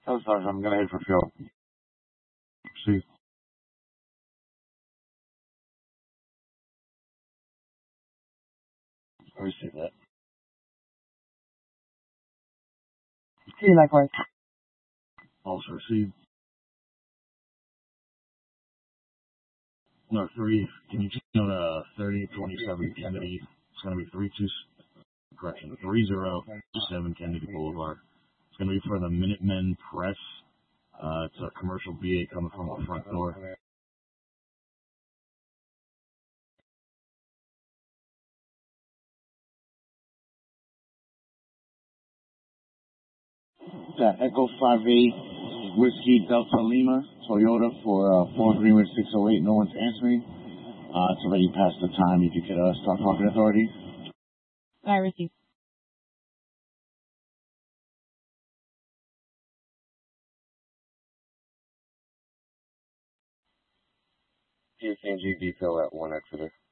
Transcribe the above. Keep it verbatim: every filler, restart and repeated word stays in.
Oh, sorry, I'm gonna head for fuel. See. I received that. See, likewise. Also received. No, three. Can you just note uh thirty twenty-seven Kennedy? It's gonna be three two. Correction, three zero seven Kennedy Boulevard. It's gonna be for the Minutemen Press. Uh, it's a commercial B A coming from the front door. That Echo five eight Whiskey Delta Lima Toyota for uh, four Greenwood six oh eight. No one's answering. Uh, it's already past the time. If you could uh, start talking authority. I received. P S N G detail at one Exeter.